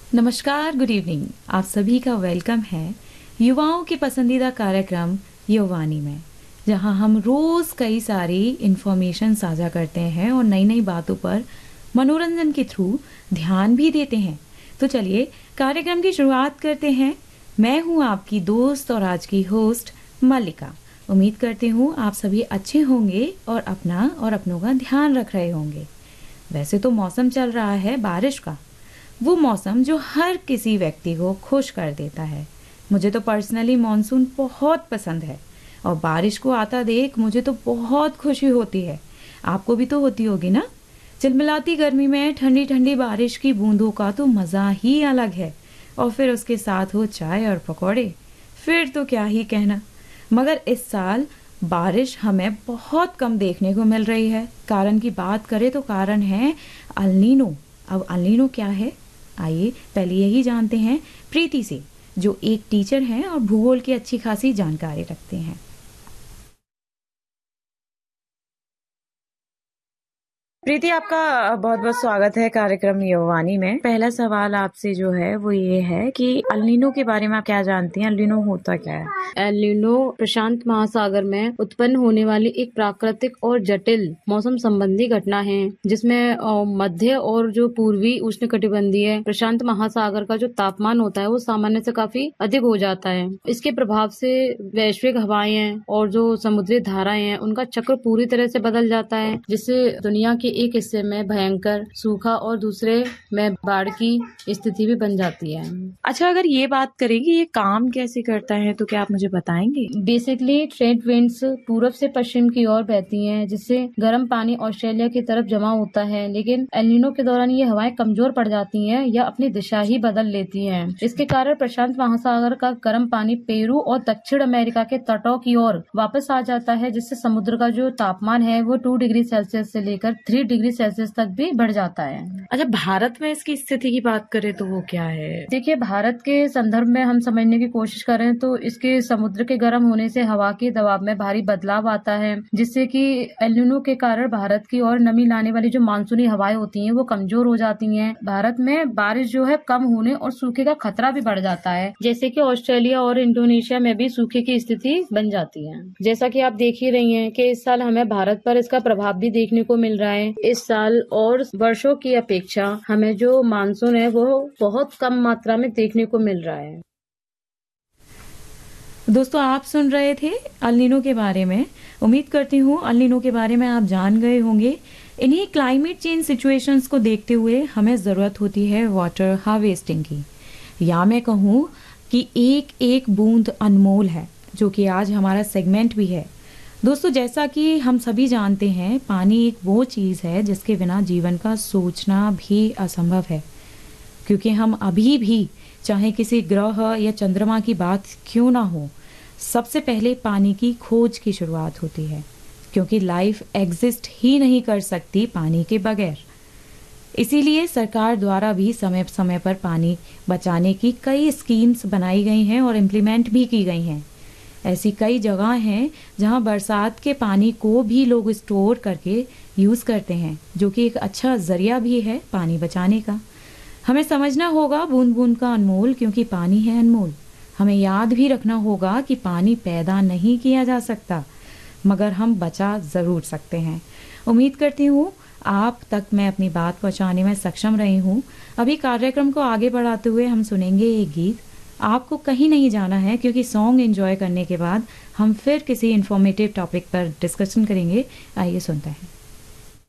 नमस्कार, good evening. आप सभी का वेलकम है युवाओं के पसंदीदा कार्यक्रम युवानी में, जहां हम रोज कई सारी इंफॉर्मेशन साझा करते हैं और नई नई बातों पर मनोरंजन के थ्रू ध्यान भी देते हैं। तो चलिए कार्यक्रम की शुरुआत करते हैं। मैं हूं आपकी दोस्त और आज की होस्ट मल्लिका। उम्मीद करती हूं आप सभी अच्छे होंगे और अपना और अपनों का ध्यान रख रहे होंगे। वैसे तो मौसम चल रहा है बारिश का, वो मौसम जो हर किसी व्यक्ति को खुश कर देता है। मुझे तो पर्सनली मॉनसून बहुत पसंद है और बारिश को आता देख मुझे तो बहुत खुशी होती है। आपको भी तो होती होगी ना। चिलमिलाती गर्मी में ठंडी ठंडी बारिश की बूंदों का तो मज़ा ही अलग है, और फिर उसके साथ हो चाय और पकौड़े, फिर तो क्या ही कहना। मगर इस साल बारिश हमें बहुत कम देखने को मिल रही है। कारण की बात करें तो कारण है अल नीनो। अब अल नीनो क्या है, आइए पहले यही जानते हैं प्रीति से, जो एक टीचर हैं और भूगोल की अच्छी खासी जानकारी रखते हैं। प्रीति, आपका बहुत बहुत स्वागत है कार्यक्रम युवानी में। पहला सवाल आपसे जो है वो ये है कि अल नीनो के बारे में आप क्या जानती हैं? अल नीनो होता क्या है? एल नीनो प्रशांत महासागर में उत्पन्न होने वाली एक प्राकृतिक और जटिल मौसम संबंधी घटना है, जिसमें मध्य और जो पूर्वी उष्णकटिबंधीय प्रशांत महासागर का जो तापमान होता है वो सामान्य से काफी अधिक हो जाता है। इसके प्रभाव से वैश्विक हवाएं और जो समुद्री धाराएं हैं उनका चक्र पूरी तरह से बदल जाता है, जिससे दुनिया के एक हिस्से में भयंकर सूखा और दूसरे में बाढ़ की स्थिति भी बन जाती है। अच्छा, अगर ये बात करें कि ये काम कैसे करता है तो क्या आप मुझे बताएंगे? बेसिकली ट्रेड विंड्स पूरब से पश्चिम की ओर बहती हैं, जिससे गर्म पानी ऑस्ट्रेलिया की तरफ जमा होता है। लेकिन एल नीनो के दौरान ये हवाएं कमजोर पड़ जाती हैं या अपनी दिशा ही बदल लेती हैं। इसके कारण प्रशांत महासागर का गर्म पानी पेरू और दक्षिण अमेरिका के तटों की ओर वापस आ जाता है, जिससे समुद्र का जो तापमान है वो 2 डिग्री सेल्सियस से लेकर 3 डिग्री सेल्सियस तक भी बढ़ जाता है। अच्छा, भारत में इसकी स्थिति की बात करें तो वो क्या है? देखिए, भारत के संदर्भ में हम समझने की कोशिश करें तो इसके समुद्र के गर्म होने से हवा के दबाव में भारी बदलाव आता है, जिससे कि एल नीनो के कारण भारत की ओर नमी लाने वाली जो मानसूनी हवाएं होती हैं वो कमजोर हो जाती हैं। भारत में बारिश जो है कम होने और सूखे का खतरा भी बढ़ जाता है, जैसे कि ऑस्ट्रेलिया और इंडोनेशिया में भी सूखे की स्थिति बन जाती है। जैसा कि आप देख ही रही हैं कि इस साल हमें भारत पर इसका प्रभाव भी देखने को मिल रहा है। इस साल और वर्षों की अपेक्षा हमें जो मानसून है वो बहुत कम मात्रा में देखने को मिल रहा है। दोस्तों, आप सुन रहे थे अल नीनो के बारे में। उम्मीद करती हूँ अल नीनो के बारे में आप जान गए होंगे। इन्हीं क्लाइमेट चेंज सिचुएशंस को देखते हुए हमें ज़रूरत होती है वाटर हार्वेस्टिंग की, या मैं कहूँ कि एक एक बूंद अनमोल है, जो कि आज हमारा सेगमेंट भी है। दोस्तों, जैसा कि हम सभी जानते हैं, पानी एक वो चीज़ है जिसके बिना जीवन का सोचना भी असंभव है। क्योंकि हम अभी भी, चाहे किसी ग्रह या चंद्रमा की बात क्यों ना हो, सबसे पहले पानी की खोज की शुरुआत होती है, क्योंकि लाइफ एग्जिस्ट ही नहीं कर सकती पानी के बगैर। इसीलिए सरकार द्वारा भी समय समय पर पानी बचाने की कई स्कीम्स बनाई गई हैं और इम्प्लीमेंट भी की गई हैं। ऐसी कई जगह हैं जहां बरसात के पानी को भी लोग स्टोर करके यूज़ करते हैं, जो कि एक अच्छा जरिया भी है पानी बचाने का। हमें समझना होगा बूंद बूंद का अनमोल, क्योंकि पानी है अनमोल। हमें याद भी रखना होगा कि पानी पैदा नहीं किया जा सकता, मगर हम बचा ज़रूर सकते हैं। उम्मीद करती हूँ आप तक मैं अपनी बात पहुँचाने में सक्षम रही हूँ। अभी कार्यक्रम को आगे बढ़ाते हुए हम सुनेंगे एक गीत। आपको कहीं नहीं जाना है, क्योंकि सॉन्ग एंजॉय करने के बाद हम फिर किसी इन्फॉर्मेटिव टॉपिक पर डिस्कशन करेंगे। आइए सुनते हैं।